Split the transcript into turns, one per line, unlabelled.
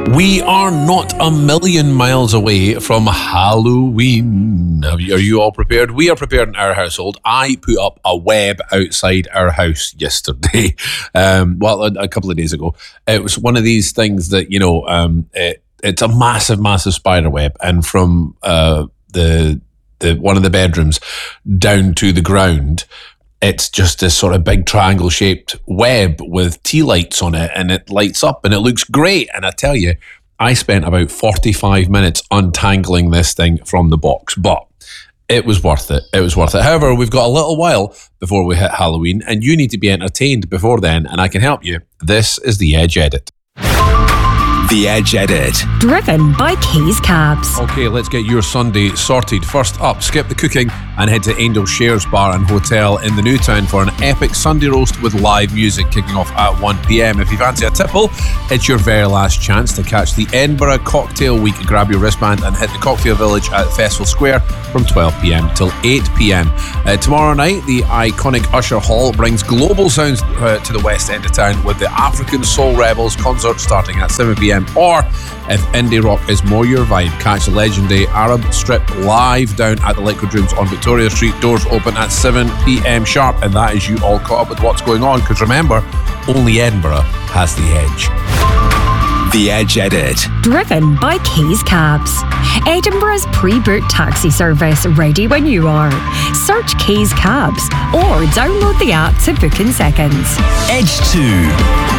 We are not a million miles away from Halloween. Are you all prepared? We are prepared in our household. I put up a web outside our house yesterday. A couple of days ago. It was one of these things that, it's a massive, massive spider web. And from the one of the bedrooms down to the ground, it's just this sort of big triangle shaped web with tea lights on it, and it lights up and it looks great. And I tell you, I spent about 45 minutes untangling this thing from the box, but it was worth it. It was worth it. However, we've got a little while before we hit Halloween, and you need to be entertained before then, and I can help you. This is The Edge Edit.
The Edge Edit.
Driven by Keys Cabs.
Okay, let's get your Sunday sorted. First up, skip the cooking and head to Angel Shares Bar and Hotel in the New Town for an epic Sunday roast with live music kicking off at 1 p.m. If you fancy a tipple, it's your very last chance to catch the Edinburgh Cocktail Week. Grab your wristband and hit the Cocktail Village at Festival Square from 12 p.m. till 8 p.m. Tomorrow night, the iconic Usher Hall brings global sounds to the west end of town with the African Soul Rebels concert starting at 7 p.m. Or if indie rock is more your vibe, catch the legendary Arab Strip live down at the Liquid Rooms on Victoria Street. Doors open at 7 p.m. sharp, and that is you all caught up with what's going on, because remember, only Edinburgh has the edge.
The Edge Edit.
Driven by Keys Cabs. Edinburgh's pre-booked taxi service, ready when you are. Search Keys Cabs or download the app to book in seconds.
Edge 2.